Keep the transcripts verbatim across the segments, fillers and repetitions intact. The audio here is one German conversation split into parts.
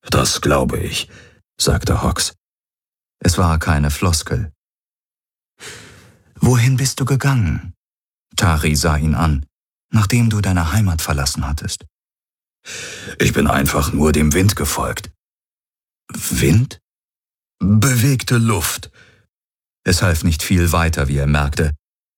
Das glaube ich, sagte Hawks. Es war keine Floskel. »Wohin bist du gegangen?« Tari sah ihn an, nachdem du deine Heimat verlassen hattest. »Ich bin einfach nur dem Wind gefolgt.« »Wind?« »Bewegte Luft.« Es half nicht viel weiter, wie er merkte.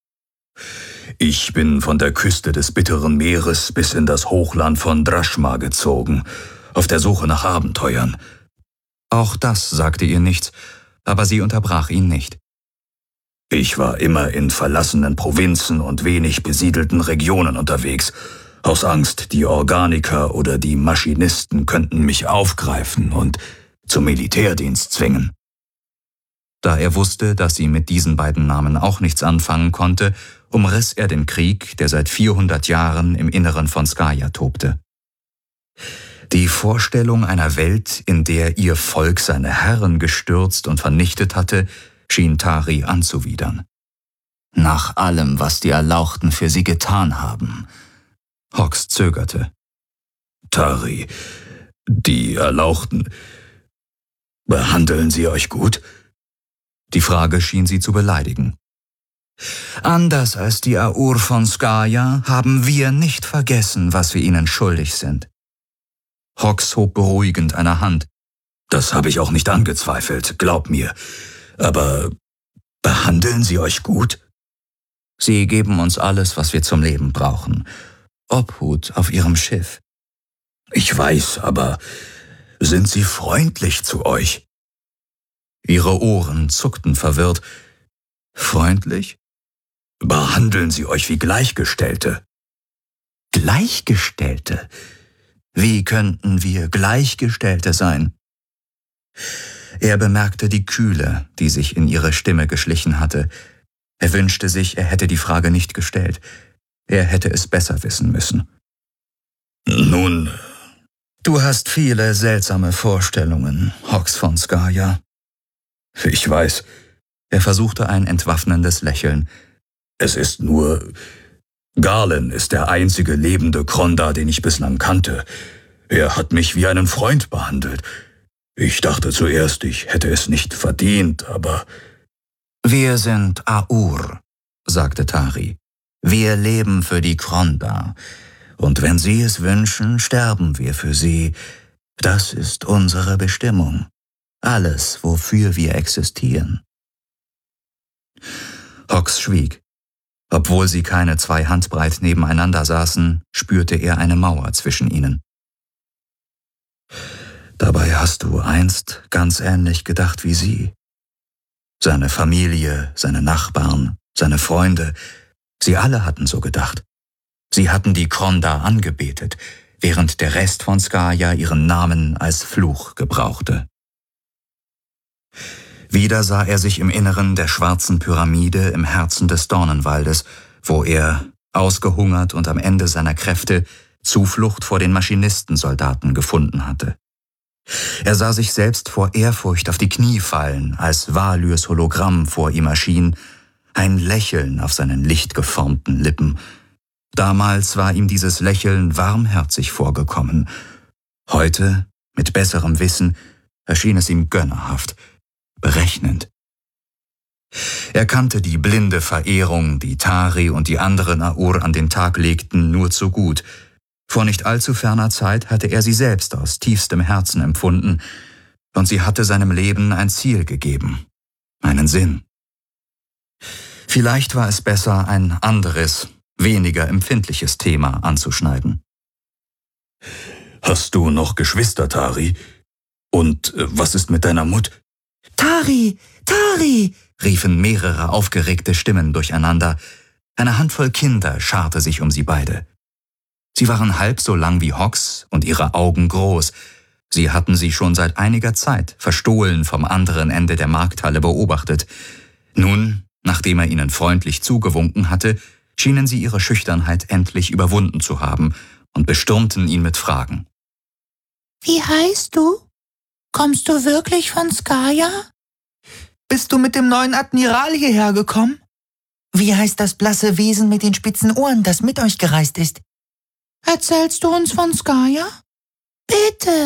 »Ich bin von der Küste des bitteren Meeres bis in das Hochland von Drashma gezogen, auf der Suche nach Abenteuern.« Auch das sagte ihr nichts, aber sie unterbrach ihn nicht. »Ich war immer in verlassenen Provinzen und wenig besiedelten Regionen unterwegs, aus Angst, die Organiker oder die Maschinisten könnten mich aufgreifen und zum Militärdienst zwingen.« Da er wusste, dass sie mit diesen beiden Namen auch nichts anfangen konnte, umriss er den Krieg, der seit vierhundert Jahren im Inneren von Skaya tobte. Die Vorstellung einer Welt, in der ihr Volk seine Herren gestürzt und vernichtet hatte, schien Tari anzuwidern. »Nach allem, was die Erlauchten für sie getan haben.« Hawks zögerte. »Tari, die Erlauchten, behandeln sie euch gut?« Die Frage schien sie zu beleidigen. »Anders als die Aur von Skaya haben wir nicht vergessen, was wir ihnen schuldig sind.« Hawks hob beruhigend eine Hand. »Das habe ich auch nicht angezweifelt, glaub mir. Aber behandeln sie euch gut?« »Sie geben uns alles, was wir zum Leben brauchen. Obhut auf ihrem Schiff.« »Ich weiß, aber sind sie freundlich zu euch?« Ihre Ohren zuckten verwirrt. »Freundlich? Behandeln sie euch wie Gleichgestellte?« »Gleichgestellte? Wie könnten wir Gleichgestellte sein?« Er bemerkte die Kühle, die sich in ihre Stimme geschlichen hatte. Er wünschte sich, er hätte die Frage nicht gestellt. Er hätte es besser wissen müssen. »Nun, du hast viele seltsame Vorstellungen, Hawks von Skaya.« »Ich weiß.« Er versuchte ein entwaffnendes Lächeln. »Es ist nur, Galen ist der einzige lebende Kronda, den ich bislang kannte. Er hat mich wie einen Freund behandelt. Ich dachte zuerst, ich hätte es nicht verdient, aber...« »Wir sind Aur«, sagte Tari. »Wir leben für die Kronda. Und wenn sie es wünschen, sterben wir für sie. Das ist unsere Bestimmung. Alles, wofür wir existieren.« Hawks schwieg. Obwohl sie keine zwei Handbreit nebeneinander saßen, spürte er eine Mauer zwischen ihnen. »Dabei hast du einst ganz ähnlich gedacht wie sie. Seine Familie, seine Nachbarn, seine Freunde, sie alle hatten so gedacht. Sie hatten die Kronda angebetet, während der Rest von Skaya ihren Namen als Fluch gebrauchte.« Wieder sah er sich im Inneren der schwarzen Pyramide im Herzen des Dornenwaldes, wo er, ausgehungert und am Ende seiner Kräfte, Zuflucht vor den Maschinistensoldaten gefunden hatte. Er sah sich selbst vor Ehrfurcht auf die Knie fallen, als Valyrs Hologramm vor ihm erschien, ein Lächeln auf seinen lichtgeformten Lippen. Damals war ihm dieses Lächeln warmherzig vorgekommen. Heute, mit besserem Wissen, erschien es ihm gönnerhaft, berechnend. Er kannte die blinde Verehrung, die Tari und die anderen Aur an den Tag legten, nur zu gut. Vor nicht allzu ferner Zeit hatte er sie selbst aus tiefstem Herzen empfunden, und sie hatte seinem Leben ein Ziel gegeben, einen Sinn. Vielleicht war es besser, ein anderes, weniger empfindliches Thema anzuschneiden. »Hast du noch Geschwister, Tari? Und äh, was ist mit deiner Mutter?« »Tari! Tari!« riefen mehrere aufgeregte Stimmen durcheinander. Eine Handvoll Kinder scharte sich um sie beide. Sie waren halb so lang wie Hawks und ihre Augen groß. Sie hatten sie schon seit einiger Zeit verstohlen vom anderen Ende der Markthalle beobachtet. Nun, nachdem er ihnen freundlich zugewunken hatte, schienen sie ihre Schüchternheit endlich überwunden zu haben und bestürmten ihn mit Fragen. »Wie heißt du? Kommst du wirklich von Skaya? Bist du mit dem neuen Admiral hierher gekommen? Wie heißt das blasse Wesen mit den spitzen Ohren, das mit euch gereist ist? Erzählst du uns von Skaya? Bitte!«